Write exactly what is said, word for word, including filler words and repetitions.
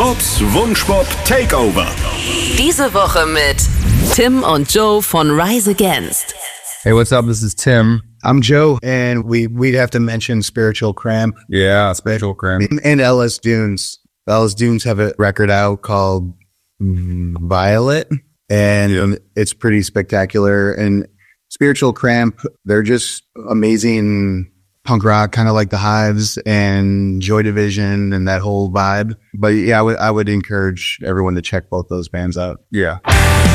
Robs Wunschpop Takeover. Diese Woche mit Tim und Joe von Rise Against. Hey, what's up? This is Tim. I'm Joe, and we, we'd have to mention Spiritual Cramp. Yeah, Spiritual Cramp. And Ellis Dunes. Ellis Dunes have a record out called Violet, and yeah. It's pretty spectacular. And Spiritual Cramp, they're just amazing punk rock, kind of like the Hives and Joy Division and that whole vibe. But yeah, I would I would encourage everyone to check both those bands out. Yeah.